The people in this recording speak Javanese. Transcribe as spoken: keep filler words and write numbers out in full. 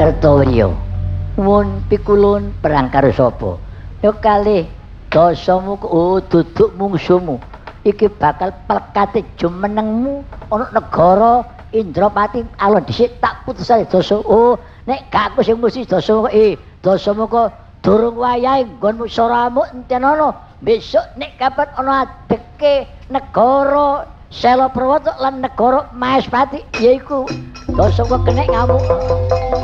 Kertawirya. Mun pikulun perang karo sapa? Ya kalih dasamu oh duduk mungsumu. Iki bakal pelekate jumenengmu ana negara Indrapati alon dhisik tak putusane dasa. Oh, nek gak aku sing musi dasamu eh dasamu kok durung wayahe nggonmu soramu entenana. Besok nek kapan ana adeke negara Sela Prawata lan negara Maespati yaiku dasamu kenek ngamuk.